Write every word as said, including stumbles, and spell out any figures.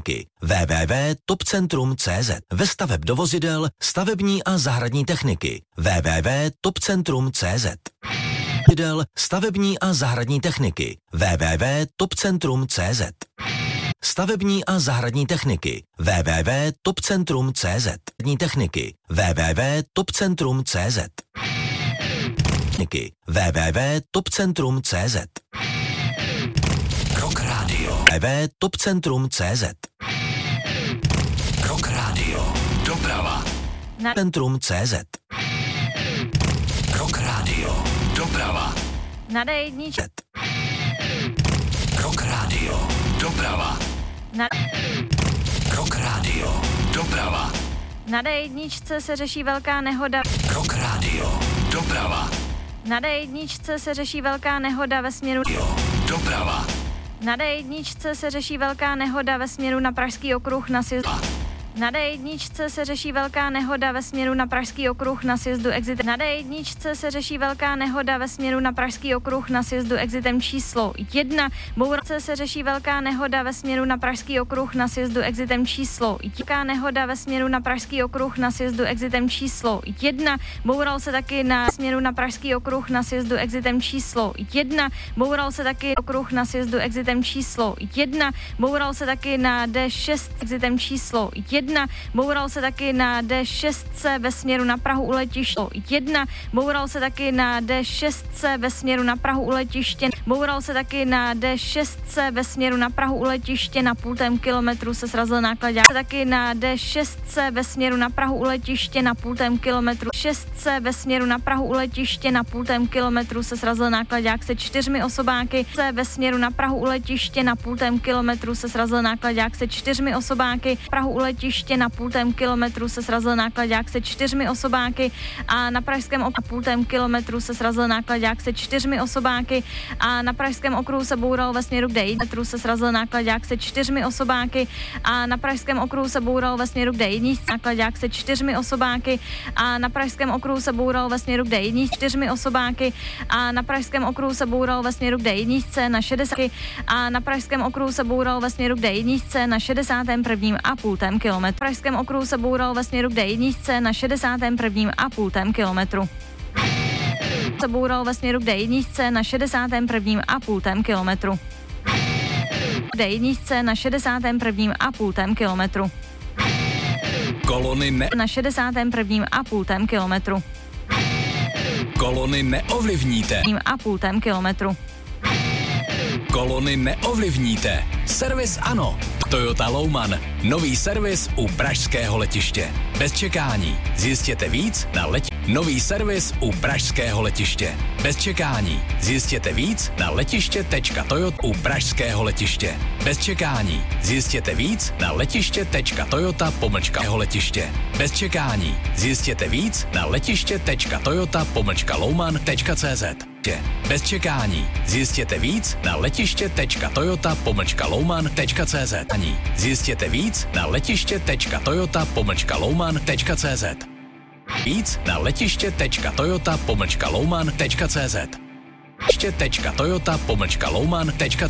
techniky w w w tečka topcentrum tečka c z. Ve staveb do vozidel, stavební a zahradní techniky w w w tečka topcentrum tečka c z. Vozidel, stavební a zahradní techniky w w w tečka topcentrum tečka c z. Stavební a zahradní techniky w w w tečka topcentrum tečka c z. Techniky w w w tečka topcentrum tečka c z. Techniky w w w tečka topcentrum tečka c z. Rock Radio. w w w tečka topcentrum tečka c z. Rock Radio. Doprava. Na centrum tečka c z. Rock Radio. Doprava. Na D jedničce. Rock Radio. Doprava. Na Rock Radio. Doprava. Na D jedničce se řeší velká nehoda. Rock Radio. Doprava. Na D jedničce se řeší velká nehoda ve směru. Jo. Doprava. Na D jedničce se řeší velká nehoda ve směru na Pražský okruh na sjezdu. Na D jedničce se řeší velká nehoda ve směru na Pražský okruh na sjezdu exit. Na D jedničce se řeší velká nehoda ve směru na Pražský okruh na sjezdu exitem číslo jedna. Bourace se řeší velká nehoda ve směru na Pražský okruh na sjezdu exitem číslo jedna. Nehoda ve směru na Pražský okruh na sjezdu exitem číslo jedna. Boural se taky na směru na Pražský okruh na sjezdu exitem číslo jedna. Boural se taky okruh na sjezdu exitem číslo jedna. Boural se taky na D šest exitem číslo jedna. Boural se taky na D šest ve směru na Prahu u letiště jedna. Boural se taky na D šest ve směru na Prahu u letiště. Boural se taky na D šest ve směru na Prahu u letiště. Na půltém kilometru se srazil nákladák. Taky na D šest ve směru na Prahu u letiště. Na půltém kilometru šest ve směru na Prahu u letiště. Na půltém kilometru se srazil nákladák se čtyřmi osobáky. Ve směru na Prahu u letiště. Na půltém kilometru se srazil nákladák se čtyřmi osobáky. Prahu u letiště. Na půltém kilometru se srazil nákladák se čtyřmi osobáky a na pražském okruhu půltém kilometru se srazil nákladák se čtyřmi osobáky a na pražském okruhu se boural ve směru k D jedna se srazil nákladák se čtyřmi osobáky a na pražském okruhu se boural ve směru k D jedna nákladák se čtyřmi osobáky a na pražském okruhu se boural ve směru k D jedna čtyřmi osobáky a na pražském okruhu se boural ve směru k D jedna na šedesát a na pražském okruhu se boural ve směru k D jedna na šedesátém prvním a půltém kilometru. V pražském okruhu se boural ve směru k D jedna na šedesátém prvním a půltém kilometru. Se boural ve směru k D jedna na šedesátém prvním a půltém kilometru. D jedna na šedesátém prvním a půltém kilometru. Kolony ne... Na šedesátém prvním a půltém kilometru. Kolony neovlivníte. A půltém kilometru. Kolony neovlivníte. Servis ano. Toyota Louman. Nový servis u pražského letiště. Bez čekání. Zjistěte víc na leti... Nový servis u pražského letiště. Bez čekání. Zjistěte víc na letiště tečka toyota u pražského letiště. Bez čekání. Zjistěte víc na letiště tečka toyota pomlčka letiště. Bez čekání. Zjistěte víc na letiště tečka toyota pomlčka louman tečka cé zet. Bez čekání. Zjistěte víc na letiště tečka toyota pomlčka louman tečka cé zet. Zjistěte víc na letiště tečka toyota pomlčka louman tečka cé zet. Víc na letiště tečka toyota pomlčka louman tečka cé zet. Letiště tečka toyota pomlčka louman tečka